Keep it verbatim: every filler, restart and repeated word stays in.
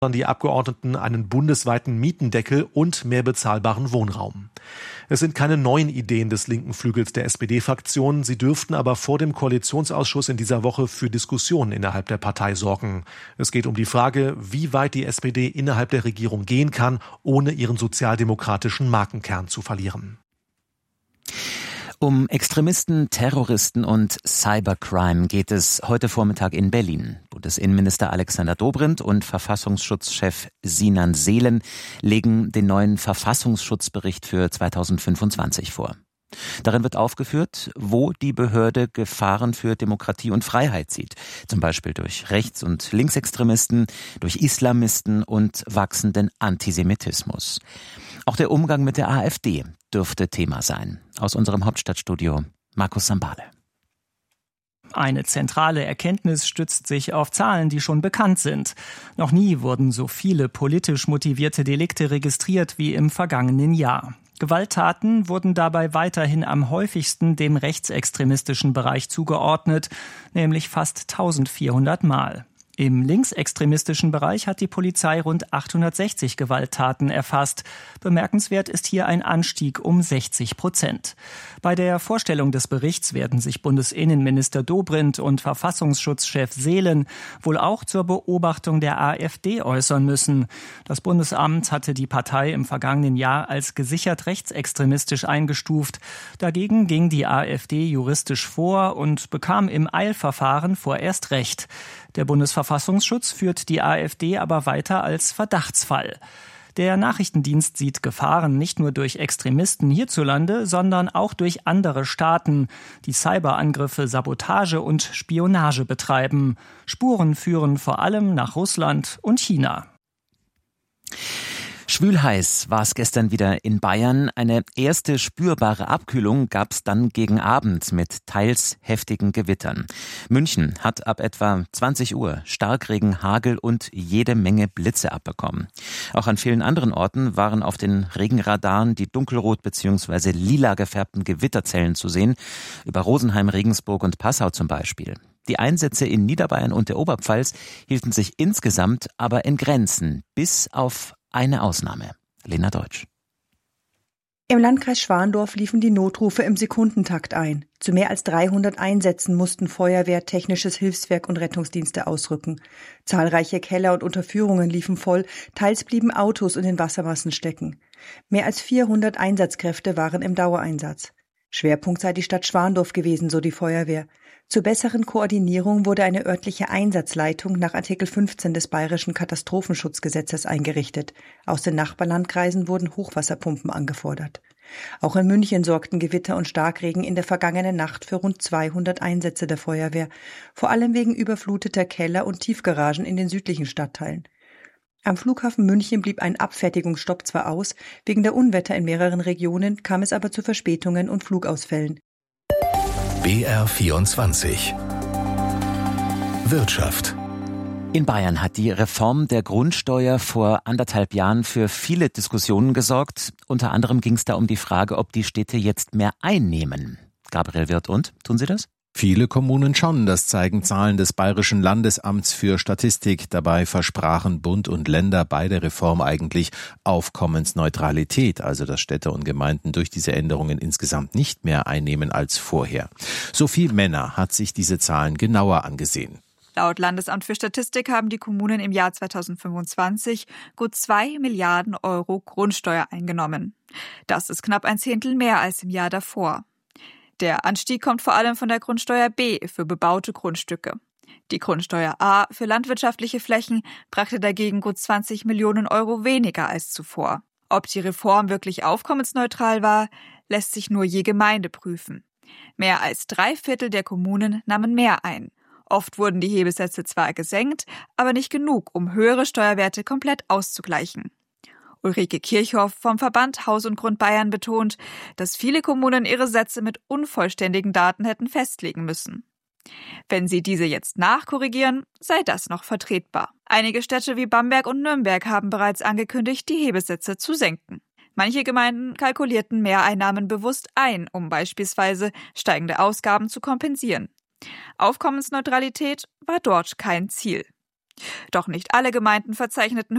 die Abgeordneten einen bundesweiten Mietendeckel und mehr bezahlbaren Wohnraum. Es sind keine neuen Ideen des linken Flügels der S P D-Fraktion. Sie dürften aber vor dem Koalitionsausschuss in dieser Woche für Diskussionen innerhalb der Partei sorgen. Es geht um die Frage, wie weit die S P D innerhalb der Regierung gehen kann, ohne ihren sozialdemokratischen Markenkern zu verlieren. Um Extremisten, Terroristen und Cybercrime geht es heute Vormittag in Berlin. Bundesinnenminister Alexander Dobrindt und Verfassungsschutzchef Sinan Seelen legen den neuen Verfassungsschutzbericht für zweitausendfünfundzwanzig vor. Darin wird aufgeführt, wo die Behörde Gefahren für Demokratie und Freiheit sieht. Zum Beispiel durch Rechts- und Linksextremisten, durch Islamisten und wachsenden Antisemitismus. Auch der Umgang mit der AfD dürfte Thema sein. Aus unserem Hauptstadtstudio Markus Sambale. Eine zentrale Erkenntnis stützt sich auf Zahlen, die schon bekannt sind. Noch nie wurden so viele politisch motivierte Delikte registriert wie im vergangenen Jahr. Gewalttaten wurden dabei weiterhin am häufigsten dem rechtsextremistischen Bereich zugeordnet, nämlich fast eintausendvierhundert Mal. Im linksextremistischen Bereich hat die Polizei rund achthundertsechzig Gewalttaten erfasst. Bemerkenswert ist hier ein Anstieg um sechzig Prozent. Bei der Vorstellung des Berichts werden sich Bundesinnenminister Dobrindt und Verfassungsschutzchef Seelen wohl auch zur Beobachtung der AfD äußern müssen. Das Bundesamt hatte die Partei im vergangenen Jahr als gesichert rechtsextremistisch eingestuft. Dagegen ging die AfD juristisch vor und bekam im Eilverfahren vorerst Recht. Der Bundesverfassungsschutz führt die AfD aber weiter als Verdachtsfall. Der Nachrichtendienst sieht Gefahren nicht nur durch Extremisten hierzulande, sondern auch durch andere Staaten, die Cyberangriffe, Sabotage und Spionage betreiben. Spuren führen vor allem nach Russland und China. Schwülheiß war es gestern wieder in Bayern. Eine erste spürbare Abkühlung gab es dann gegen Abend mit teils heftigen Gewittern. München hat ab etwa zwanzig Uhr Starkregen, Hagel und jede Menge Blitze abbekommen. Auch an vielen anderen Orten waren auf den Regenradaren die dunkelrot bzw. lila gefärbten Gewitterzellen zu sehen. Über Rosenheim, Regensburg und Passau zum Beispiel. Die Einsätze in Niederbayern und der Oberpfalz hielten sich insgesamt aber in Grenzen, bis auf eine Ausnahme. Lena Deutsch. Im Landkreis Schwandorf liefen die Notrufe im Sekundentakt ein. Zu mehr als dreihundert Einsätzen mussten Feuerwehr, Technisches Hilfswerk und Rettungsdienste ausrücken. Zahlreiche Keller und Unterführungen liefen voll, teils blieben Autos in den Wassermassen stecken. Mehr als vierhundert Einsatzkräfte waren im Dauereinsatz. Schwerpunkt sei die Stadt Schwandorf gewesen, so die Feuerwehr. Zur besseren Koordinierung wurde eine örtliche Einsatzleitung nach Artikel fünfzehn des Bayerischen Katastrophenschutzgesetzes eingerichtet. Aus den Nachbarlandkreisen wurden Hochwasserpumpen angefordert. Auch in München sorgten Gewitter und Starkregen in der vergangenen Nacht für rund zweihundert Einsätze der Feuerwehr, vor allem wegen überfluteter Keller und Tiefgaragen in den südlichen Stadtteilen. Am Flughafen München blieb ein Abfertigungsstopp zwar aus, wegen der Unwetter in mehreren Regionen kam es aber zu Verspätungen und Flugausfällen. B R vierundzwanzig Wirtschaft. In Bayern hat die Reform der Grundsteuer vor anderthalb Jahren für viele Diskussionen gesorgt. Unter anderem ging es da um die Frage, ob die Städte jetzt mehr einnehmen. Gabriel Wirth, und? Tun sie das? Viele Kommunen schon, das zeigen Zahlen des Bayerischen Landesamts für Statistik. Dabei versprachen Bund und Länder bei der Reform eigentlich Aufkommensneutralität, also dass Städte und Gemeinden durch diese Änderungen insgesamt nicht mehr einnehmen als vorher. Sophie Männer hat sich diese Zahlen genauer angesehen. Laut Landesamt für Statistik haben die Kommunen im Jahr zweitausendfünfundzwanzig gut zwei Milliarden Euro Grundsteuer eingenommen. Das ist knapp ein Zehntel mehr als im Jahr davor. Der Anstieg kommt vor allem von der Grundsteuer B für bebaute Grundstücke. Die Grundsteuer A für landwirtschaftliche Flächen brachte dagegen gut zwanzig Millionen Euro weniger als zuvor. Ob die Reform wirklich aufkommensneutral war, lässt sich nur je Gemeinde prüfen. Mehr als drei Viertel der Kommunen nahmen mehr ein. Oft wurden die Hebesätze zwar gesenkt, aber nicht genug, um höhere Steuerwerte komplett auszugleichen. Ulrike Kirchhoff vom Verband Haus und Grund Bayern betont, dass viele Kommunen ihre Sätze mit unvollständigen Daten hätten festlegen müssen. Wenn sie diese jetzt nachkorrigieren, sei das noch vertretbar. Einige Städte wie Bamberg und Nürnberg haben bereits angekündigt, die Hebesätze zu senken. Manche Gemeinden kalkulierten Mehreinnahmen bewusst ein, um beispielsweise steigende Ausgaben zu kompensieren. Aufkommensneutralität war dort kein Ziel. Doch nicht alle Gemeinden verzeichneten